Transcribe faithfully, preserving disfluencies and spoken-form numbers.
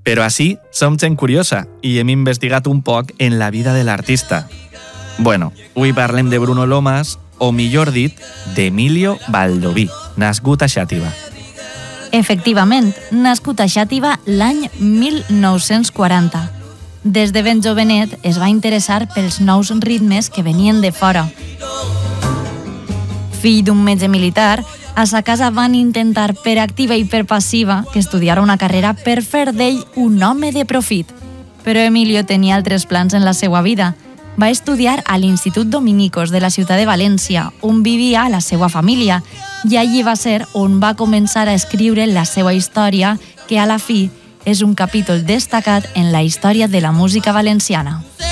Però així som gent curiosa i hem investigat un poc en la vida de l'artista. Bueno, avui parlem de Bruno Lomas, o millor dit, d'Emilio Baldoví, nascut a Xàtiva. Efectivament, nascut a Xàtiva l'any mil nou-cents quaranta. Des de ben jovenet es va interessar pels nous ritmes que venien de fora. Fill d'un metge militar, a sa casa van intentar per activa i per passiva que estudiara una carrera per fer d'ell un home de profit. Però Emilio tenia altres plans en la seva vida. Va estudiar a l'Institut Dominicos de la ciutat de València, on vivia la seva família, i allí va ser on va començar a escriure la seva història, que a la fi és un capítol destacat en la història de la música valenciana.